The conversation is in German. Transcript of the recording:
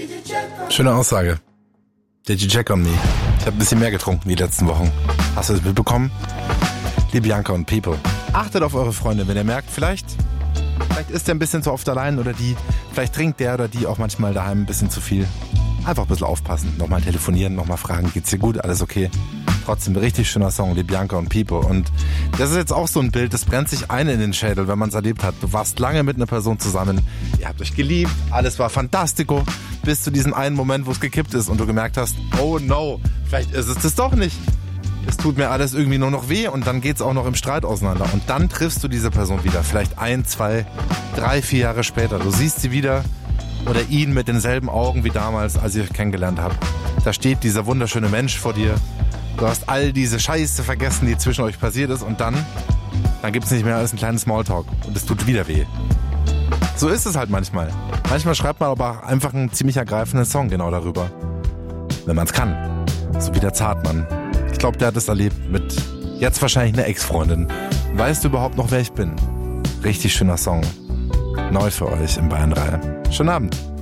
Schöne Aussage. Did you check on me? Ich habe ein bisschen mehr getrunken die letzten Wochen. Hast du das mitbekommen? Liebe Bianca und People, achtet auf eure Freunde, wenn ihr merkt, vielleicht ist der ein bisschen zu oft allein oder die, vielleicht trinkt der oder die auch manchmal daheim ein bisschen zu viel. Einfach ein bisschen aufpassen, nochmal telefonieren, nochmal fragen, geht's dir gut, alles okay? Trotzdem ein richtig schöner Song, die Bianca und People. Und das ist jetzt auch so ein Bild, das brennt sich ein in den Schädel, wenn man es erlebt hat. Du warst lange mit einer Person zusammen, ihr habt euch geliebt, alles war fantastico, bis zu diesem einen Moment, wo es gekippt ist und du gemerkt hast, oh no, vielleicht ist es das doch nicht. Es tut mir alles irgendwie nur noch weh und dann geht's auch noch im Streit auseinander. Und dann triffst du diese Person wieder, vielleicht 1, 2, 3, 4 Jahre später. Du siehst sie wieder oder ihn mit denselben Augen wie damals, als ihr euch kennengelernt habt. Da steht dieser wunderschöne Mensch vor dir. Du hast all diese Scheiße vergessen, die zwischen euch passiert ist und dann gibt's nicht mehr als ein kleines Smalltalk und es tut wieder weh. So ist es halt manchmal. Manchmal schreibt man aber auch einfach einen ziemlich ergreifenden Song genau darüber. Wenn man's kann. So wie der Zartmann. Ich glaube, der hat es erlebt mit jetzt wahrscheinlich einer Ex-Freundin. Weißt du überhaupt noch, wer ich bin? Richtig schöner Song. Neu für euch im Bayern 3. Schönen Abend.